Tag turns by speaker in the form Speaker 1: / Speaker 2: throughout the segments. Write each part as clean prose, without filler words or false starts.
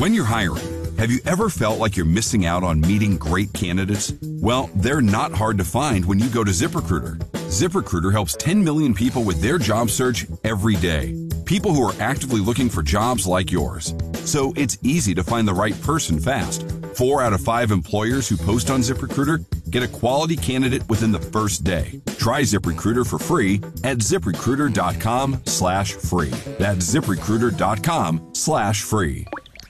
Speaker 1: When you're hiring, have you ever felt like you're missing out on meeting great candidates? Well, they're not hard to find when you go to ZipRecruiter. ZipRecruiter helps 10 million people with their job search every day. People who are actively looking for jobs like yours. So it's easy to find the right person fast. 4 out of 5 employers who post on ZipRecruiter get a quality candidate within the first day. Try ZipRecruiter for free at ZipRecruiter.com/free. That's ZipRecruiter.com/free.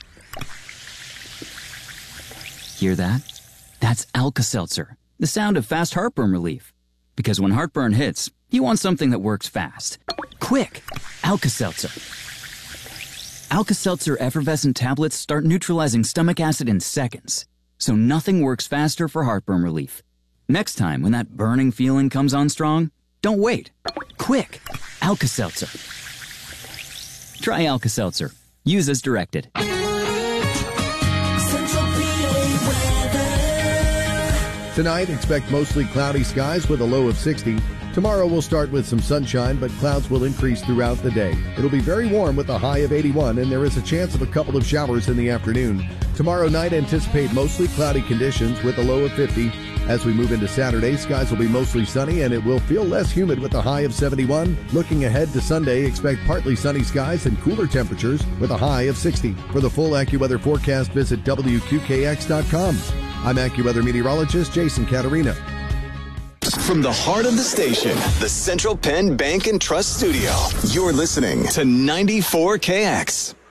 Speaker 2: Hear that? That's Alka-Seltzer, the sound of fast heartburn relief. Because when heartburn hits, you want something that works fast. Quick! Alka-Seltzer. Alka-Seltzer effervescent tablets start neutralizing stomach acid in seconds, so nothing works faster for heartburn relief. Next time when that burning feeling comes on strong, don't wait. Quick! Alka-Seltzer. Try Alka-Seltzer. Use as directed.
Speaker 3: Tonight, expect mostly cloudy skies with a low of 60. Tomorrow will start with some sunshine, but clouds will increase throughout the day. It'll be very warm with a high of 81, and there is a chance of a couple of showers in the afternoon. Tomorrow night, anticipate mostly cloudy conditions with a low of 50. As we move into Saturday, skies will be mostly sunny, and it will feel less humid with a high of 71. Looking ahead to Sunday, expect partly sunny skies and cooler temperatures with a high of 60. For the full AccuWeather forecast, visit WQKX.com. I'm AccuWeather meteorologist Jason Caterina.
Speaker 4: From the heart of the station, the Central Penn Bank and Trust Studio, you're listening to 94KX.